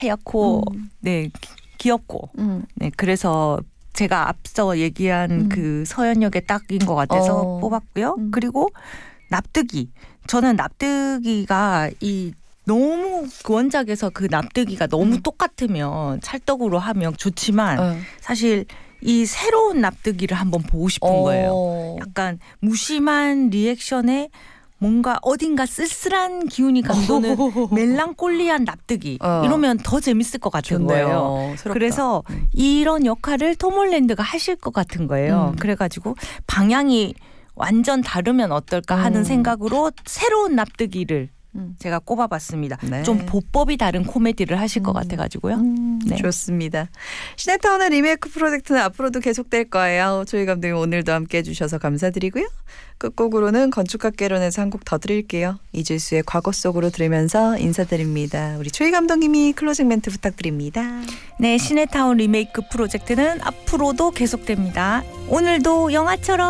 하얗고 네 귀엽고 네 그래서 제가 앞서 얘기한 그 서현 역의 딱인 것 같아서 뽑았고요. 그리고 납득이. 저는 납득이가 이 너무 그 원작에서 그 납득이가 너무 똑같으면 찰떡으로 하면 좋지만 사실 이 새로운 납득이를 한번 보고 싶은 거예요. 약간 무심한 리액션에 뭔가 어딘가 쓸쓸한 기운이 감도는 멜랑콜리한 납득이 이러면 더 재밌을 것 같은 좋네요. 거예요. 새롭다. 그래서 이런 역할을 톰 홀랜드가 하실 것 같은 거예요. 그래가지고 방향이 완전 다르면 어떨까 하는 생각으로 새로운 납득이를 제가 꼽아봤습니다. 네. 좀 보법이 다른 코미디를 하실 것 같아가지고요. 네. 좋습니다. 시네타운의 리메이크 프로젝트는 앞으로도 계속될 거예요. 조희 감독님 오늘도 함께해 주셔서 감사드리고요. 끝곡으로는 건축학개론에서 한 곡 더 드릴게요. 이질수의 과거 속으로 들으면서 인사드립니다. 우리 조희 감독님이 클로징 멘트 부탁드립니다. 네, 시네타운 리메이크 프로젝트는 앞으로도 계속됩니다. 오늘도 영화처럼